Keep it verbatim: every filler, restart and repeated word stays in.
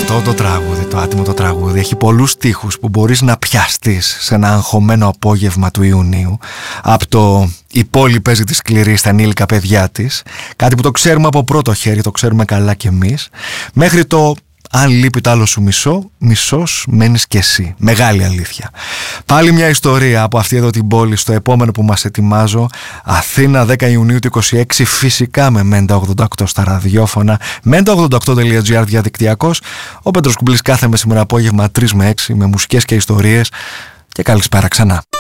Αυτό το τραγούδι, το άτιμο το τραγούδι, έχει πολλούς στίχους που μπορείς να πιαστείς σε ένα αγχωμένο απόγευμα του Ιουνίου. Από το «Η πόλη παίζει τη σκληρή στα ενήλικα παιδιά της», κάτι που το ξέρουμε από πρώτο χέρι, το ξέρουμε καλά κι εμείς, μέχρι το «Αν λείπει το άλλο σου μισό, μισός μένεις κι εσύ». Μεγάλη αλήθεια. Πάλι μια ιστορία από αυτή εδώ την πόλη στο επόμενο που μας ετοιμάζω. Αθήνα, δέκα Ιουνίου του είκοσι έξι, φυσικά με Μέντα ογδόντα οκτώ στα ραδιόφωνα, μέντα ογδόντα οκτώ τελεία τζι άρ διαδικτυακός. Ο Πέτρος Κουμπλής κάθε μεσημέρα απόγευμα τρεις με έξι με μουσικές και ιστορίες. Και καλησπέρα ξανά.